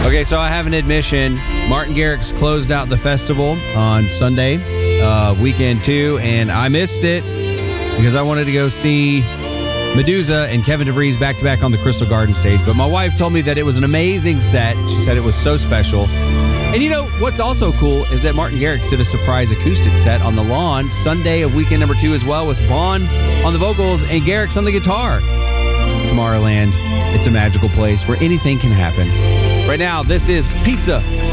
Okay, so I have an admission. Martin Garrix closed out the festival on Sunday, weekend 2, and I missed it because I wanted to go see Medusa and Kevin DeVries back-to-back on the Crystal Garden stage. But my wife told me that it was an amazing set. She said it was so special. And you know, what's also cool is that Martin Garrix did a surprise acoustic set on the lawn Sunday of weekend number 2 as well, with Bond on the vocals and Garrix on the guitar. Tomorrowland, it's a magical place where anything can happen. Right now, this is Pizza